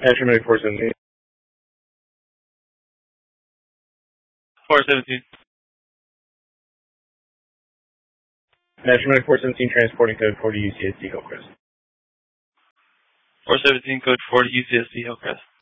National Medic 417. 417. National Medic 417 transporting code 40 UCSD Hillcrest. 417 code 40 UCSD Hillcrest.